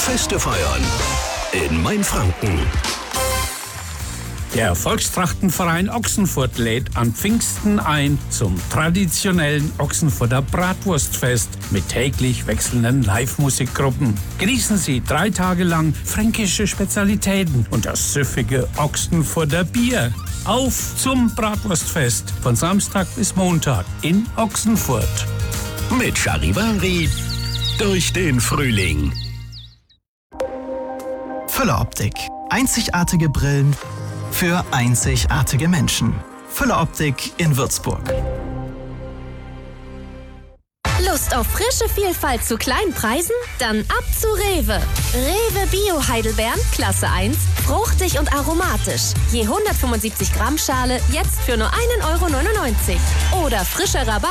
Feste feiern in Mainfranken. Der Volkstrachtenverein Ochsenfurt lädt an Pfingsten ein zum traditionellen Ochsenfurter Bratwurstfest mit täglich wechselnden Live-Musikgruppen. Genießen Sie 3 Tage lang fränkische Spezialitäten und das süffige Ochsenfurter Bier. Auf zum Bratwurstfest von Samstag bis Montag in Ochsenfurt. Mit Charivari durch den Frühling. Füller Optik. Einzigartige Brillen für einzigartige Menschen. Füller Optik in Würzburg. Lust auf frische Vielfalt zu kleinen Preisen? Dann ab zu Rewe. Rewe Bio Heidelbeeren, Klasse 1, fruchtig und aromatisch. Je 175 Gramm Schale jetzt für nur 1,99 € Oder frischer Rabatt